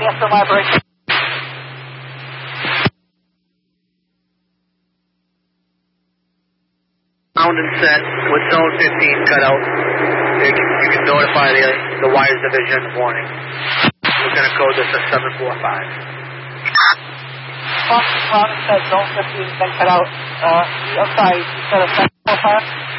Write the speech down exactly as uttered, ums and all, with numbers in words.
cancel my break. Sound and set with zone fifteen cut out. You can, you can notify the, the wires division warning. We're going to code this as seven four five. Fox, Fox said zone fifteen been cut out. Uh, I'm sorry, you said a seven four five?